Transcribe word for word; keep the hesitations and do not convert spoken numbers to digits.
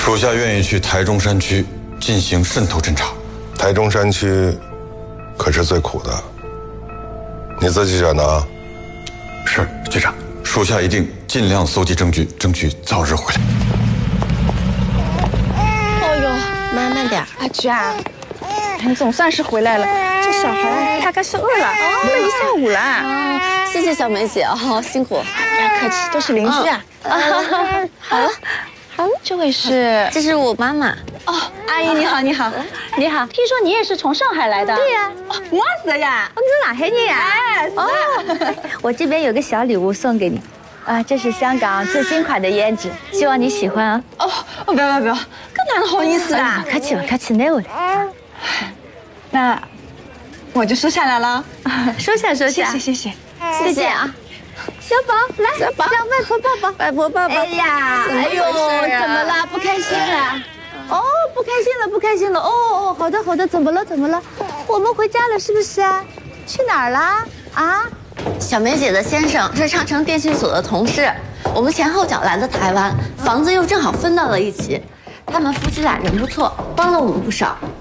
属下愿意去台中山区进行渗透侦查。 台中山区可是最苦的，你自己选的啊。 是，局长，属下一定尽量搜集证据，争取早日回来。 哦呦， 慢慢点。 阿菊啊，你总算是回来了。这小孩大概是饿了，饿了一下午了。 啊，谢谢小梅姐哦，辛苦。 不要客气，都是邻居啊。 好了。 好，这位是， 这是我妈妈。 哦，阿姨你好，你好，你好。听说你也是从上海来的？ 对呀， 哦，我是呀。 哦，你是上海人呀？ 哎， 哦，我这边有个小礼物送给你，啊，这是香港最新款的胭脂，希望你喜欢啊。 哦，不要不要不要，更难好意思啦。 客气了，客气，那我的。 那我就收下来了。 收下收下， 谢谢谢谢谢谢啊。 小宝，来， 小宝， 让外婆抱抱。 外婆抱抱。 哎呀，哎呦，怎么了？不开心了？哦，不开心了，不开心了。哦哦，好的好的，怎么了怎么了？我们回家了是不是？去哪儿啦？啊？ 小梅姐的先生是长城电信所的同事，我们前后脚来的台湾，房子又正好分到了一起。他们夫妻俩人不错，帮了我们不少。